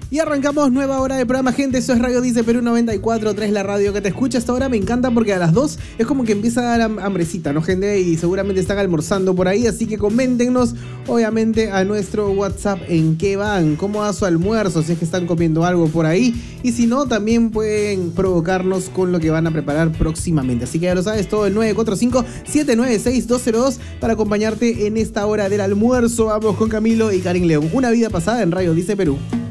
Y arrancamos nueva hora de programa, gente. Eso es Radio Dice Perú 94.3, la radio que te escucha. Hasta ahora me encanta porque a las 2 es como que empieza a dar hambrecita, ¿no, gente? Y seguramente están almorzando por ahí. Así que coméntenos, obviamente, a nuestro WhatsApp en qué van, cómo va su almuerzo, si es que están comiendo algo por ahí. Y si no, también pueden provocarnos con lo que van a preparar próximamente. Así que ya lo sabes, todo el 945-796-202 para acompañarte en esta hora del almuerzo. Vamos con Camilo y Karin León. Una vida pasada en Radio Dice Perú.